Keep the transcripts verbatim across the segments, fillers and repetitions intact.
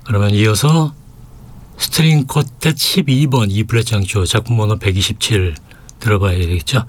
그러면 이어서 스트링 쿼텟 십이 번 E 플랫 장조 작품 번호 백이십칠 들어봐야 되겠죠.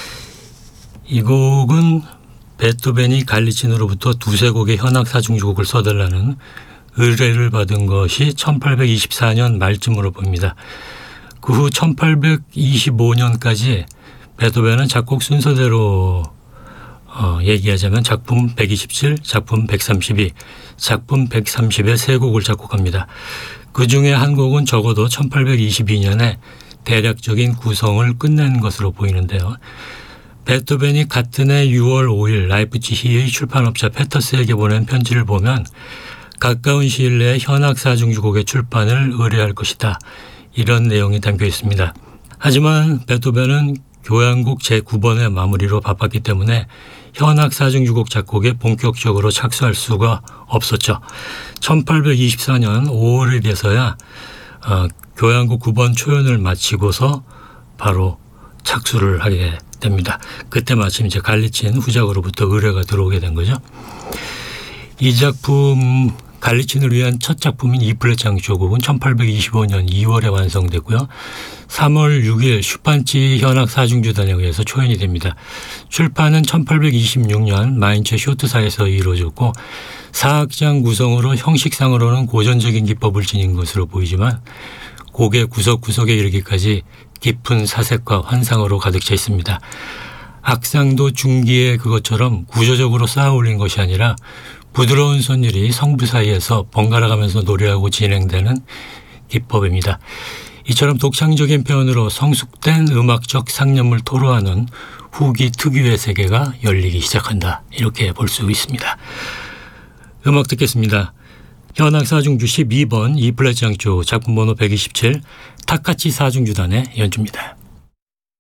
이 곡은 베토벤이 갈리친으로부터 두세 곡의 현악 사중주곡을 써달라는 의뢰를 받은 것이 천팔백이십사 년 말쯤으로 봅니다. 그 후 천팔백이십오 년까지 베토벤은 작곡 순서대로 어, 얘기하자면 작품 백이십칠, 작품 백삼십이, 작품 백삼십의 세 곡을 작곡합니다. 그 중에 한 곡은 적어도 천팔백이십이 년에 대략적인 구성을 끝낸 것으로 보이는데요. 베토벤이 같은 해 유월 오일 라이프치히의 출판업자 페터스에게 보낸 편지를 보면 가까운 시일 내에 현악 사중주곡의 출판을 의뢰할 것이다. 이런 내용이 담겨 있습니다. 하지만 베토벤은 교향곡 제구 번의 마무리로 바빴기 때문에 현악 사중주곡 작곡에 본격적으로 착수할 수가 없었죠. 천팔백이십사 년 오월에 돼서야 어, 교향곡 구 번 초연을 마치고서 바로 착수를 하게 됩니다. 그때 마침 이제 갈리친 후작으로부터 의뢰가 들어오게 된 거죠. 이 작품 갈리친을 위한 첫 작품인 E 플랫 장조곡은 천팔백이십오 년 이월에 완성됐고요. 삼월 육일 슈판치 현악 사중주단에 의해서 초연이 됩니다. 출판은 천팔백이십육 년 마인츠 쇼트사에서 이루어졌고 사악장 구성으로 형식상으로는 고전적인 기법을 지닌 것으로 보이지만 곡의 구석구석에 이르기까지 깊은 사색과 환상으로 가득 차 있습니다. 악상도 중기의 그것처럼 구조적으로 쌓아 올린 것이 아니라 부드러운 선율이 성부 사이에서 번갈아 가면서 노래하고 진행되는 기법입니다. 이처럼 독창적인 표현으로 성숙된 음악적 상념을 토로하는 후기 특유의 세계가 열리기 시작한다. 이렇게 볼 수 있습니다. 음악 듣겠습니다. 현악 사중주 십이 번 E 플랫 장조 작품 번호 백이십칠 타카치 사중주단의 연주입니다.